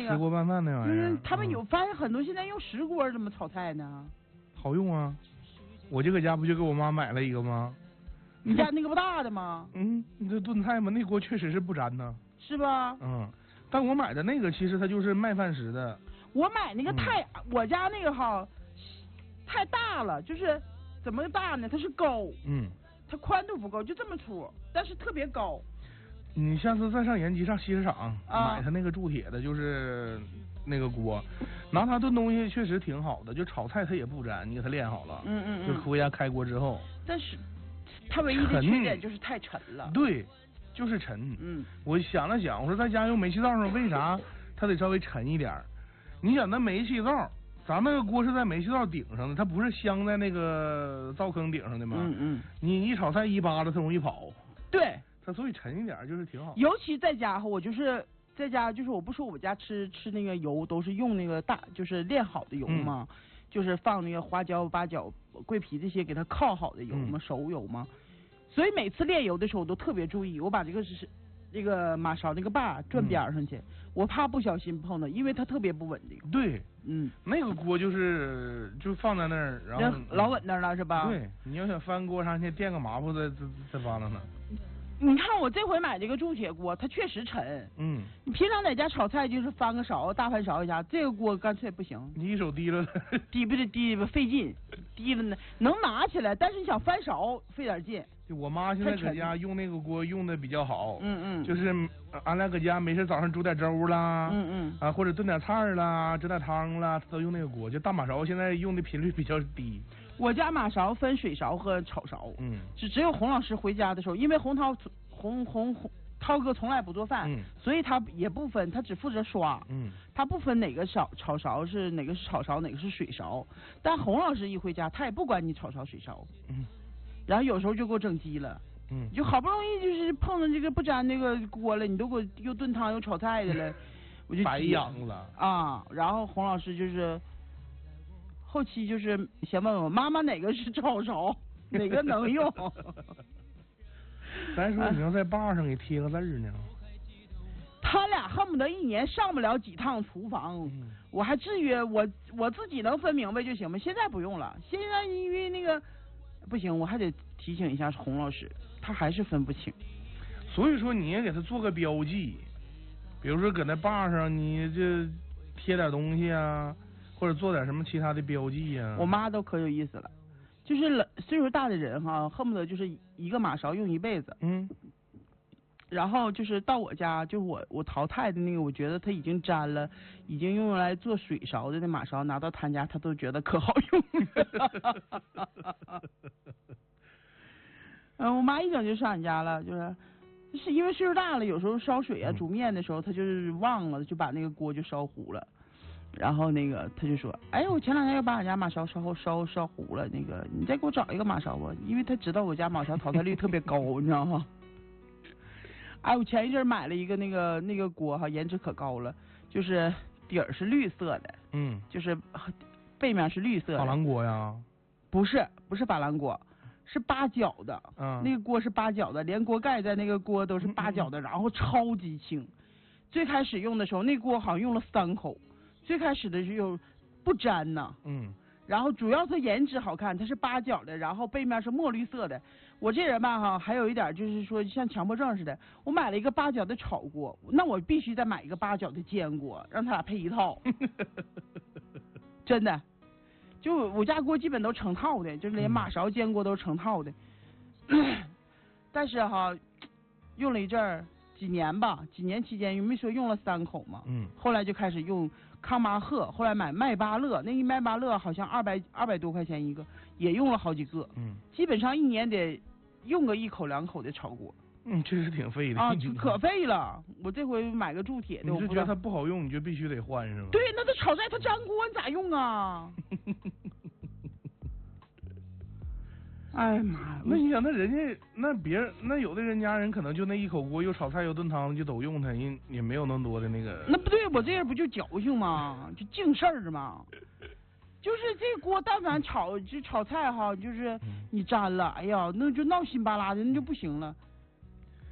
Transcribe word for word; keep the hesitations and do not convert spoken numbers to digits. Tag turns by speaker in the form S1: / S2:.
S1: 石锅拌饭那玩意儿。
S2: 嗯，他们有发现很多现在用石锅怎么炒菜呢？
S1: 好用啊，我就搁家不就给我妈买了一个吗？
S2: 你家那个不大的吗？
S1: 嗯，你这炖菜嘛，那锅确实是不粘呢。
S2: 是吧？
S1: 嗯，但我买的那个其实它就是麦饭石的。
S2: 我买那个太，嗯、我家那个哈太大了，就是怎么大呢？它是高，
S1: 嗯，
S2: 它宽度不够，就这么粗，但是特别高。
S1: 你下次再上延吉上西市场、
S2: 啊、
S1: 买它那个铸铁的，就是那个锅，拿它炖东西确实挺好的，就炒菜它也不粘，你给它练好了，
S2: 嗯嗯嗯，
S1: 就回家开锅之后。
S2: 但是它唯一的缺点就是太沉了。
S1: 对，就是沉。
S2: 嗯，
S1: 我想了想，我说在家用煤气灶上，为啥它得稍微沉一点？你想那煤气灶，咱那个锅是在煤气灶顶上的，它不是镶在那个灶坑顶上的吗？
S2: 嗯嗯，
S1: 你一炒菜一扒拉，它容易跑。
S2: 对，
S1: 它所以沉一点就是挺好。
S2: 尤其在家，我就是在家，就是我不说我家吃吃那个油都是用那个大，就是炼好的油嘛，嗯、就是放那个花椒、八角、桂皮这些给它烤好的油嘛，嗯、熟油嘛。所以每次炼油的时候我都特别注意，我把这个是这个马勺那个把转边上去，嗯、我怕不小心碰到，因为它特别不稳定。
S1: 对，
S2: 嗯，
S1: 那个锅就是就放在那儿，然后
S2: 老稳那儿了是吧？
S1: 对，你要想翻锅上去垫个抹布再再再扒拉呢。
S2: 你看我这回买这个铸铁锅，它确实沉。
S1: 嗯，
S2: 你平常在家炒菜就是翻个勺、大盘勺一下，这个锅干脆不行。
S1: 你一手提了，
S2: 提不是提不费劲，提了呢能拿起来，但是你想翻勺费点劲。
S1: 我妈现在搁家用那个锅用的比较好。
S2: 嗯嗯。
S1: 就是俺俩搁家没事早上煮点粥啦，
S2: 嗯嗯。
S1: 啊或者炖点菜啦，整点汤啦，都用那个锅。就大马勺现在用的频率比较低。
S2: 我家马勺分水勺和炒勺，
S1: 嗯，
S2: 只只有洪老师回家的时候，因为洪涛洪洪洪涛哥从来不做饭，
S1: 嗯，
S2: 所以他也不分，他只负责刷，
S1: 嗯，
S2: 他不分哪个炒炒勺是哪个是炒勺，哪个是水勺。但洪老师一回家，他也不管你炒勺水勺，
S1: 嗯，
S2: 然后有时候就给我整急了，
S1: 嗯，
S2: 就好不容易就是碰到这个不粘那个锅了，你都给我又炖汤又炒菜的了，我就
S1: 白养了
S2: 啊。然后洪老师就是。后期就是想问我妈妈哪个是炒勺，哪个能用？
S1: 咱说你要在把上给贴个字呢。
S2: 他俩恨不得一年上不了几趟厨房，嗯、我还至于我我自己能分明白就行吗？现在不用了，现在因为那个不行，我还得提醒一下洪老师，他还是分不清。
S1: 所以说你也给他做个标记，比如说搁那把上你这贴点东西啊。或者做点什么其他的标记呀、啊？
S2: 我妈都可有意思了，就是岁数大的人哈，恨不得就是一个马勺用一辈子。
S1: 嗯。
S2: 然后就是到我家，就我我淘汰的那个，我觉得它已经粘了，已经用来做水勺的那马勺，拿到他家他都觉得可好用了。嗯，我妈一整就上俺家了，就是是因为岁数大了，有时候烧水啊、煮面的时候，她就是忘了，就把那个锅就烧糊了。然后那个他就说，哎，我前两天又把俺家马勺烧烧烧糊了，那个你再给我找一个马勺吧，因为他知道我家马勺淘汰率特别高，你知道吗？哎，我前一阵买了一个那个那个锅哈，颜值可高了，就是底儿是绿色的，
S1: 嗯，
S2: 就是背面是绿色的。
S1: 珐琅锅呀？
S2: 不是，不是珐琅锅，是八角的。
S1: 嗯，
S2: 那个锅是八角的，连锅盖在那个锅都是八角的，嗯嗯然后超级轻。最开始用的时候，那锅好像用了三口。最开始的时候不粘呐，
S1: 嗯，
S2: 然后主要它颜值好看，它是八角的，然后背面是墨绿色的。我这人吧哈，还有一点就是说像强迫症似的，我买了一个八角的炒锅，那我必须再买一个八角的煎锅，让他俩配一套。真的，就我家锅基本都成套的，就是连马勺、煎锅都是成套的。嗯、但是哈，用了一阵儿。几年吧，几年期间，没说用了三口嘛，
S1: 嗯，
S2: 后来就开始用康马赫，后来买麦巴乐，那一麦巴乐好像二百二百多块钱一个，也用了好几个，
S1: 嗯，
S2: 基本上一年得用个一口两口的炒锅，
S1: 嗯，确实挺费的
S2: 啊，可费了。我这回买个铸铁的，
S1: 你是觉得它不好用，你就必须得换是吗？
S2: 对，那它炒菜它粘锅，你咋用啊？哎呀妈呀！
S1: 那你想，那人家那别人那有的人家人可能就那一口锅，又炒菜又炖汤，就都用它，人也没有那么多的那个。
S2: 那不对，我这人不就矫情吗？就净事儿嘛。就是这锅，但凡炒就炒菜哈，就是你粘了，哎呀，那就闹心巴拉的，那就不行了。